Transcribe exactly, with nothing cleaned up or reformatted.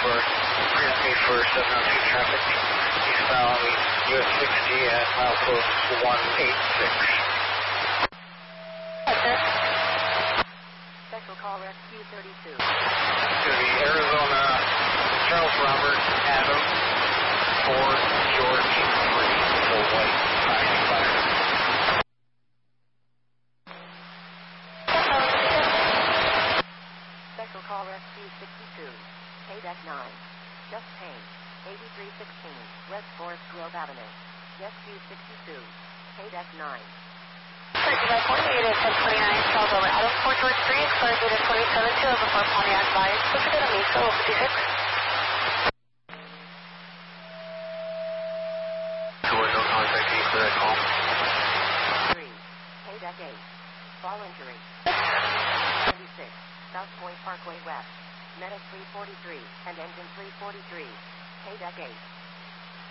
for Grimsby for seven oh two traffic. Eastbound U S sixty at milepost one eight six. Special call rescue thirty-two. It's going to be Arizona, Charles Robert, Adam, Ford, George, three, full white, nine fire. Special call rescue sixty-two. Paydeck nine. Just Payne. eighty-three sixteen. West Forest Grove Avenue. Rescue sixty-two. Paydeck nine. Virginia forty-eight at ten twenty-nine, Charles over Adam, Fort George three, expired data twenty-seven two of before Pontiac Bias, push it to me, so fifty-six. So with no contact, you for that call. three. Paydeck eight. Fall injury. seventy-six. South Point Parkway West. Medic three forty-three and engine three forty-three. Paydeck eight.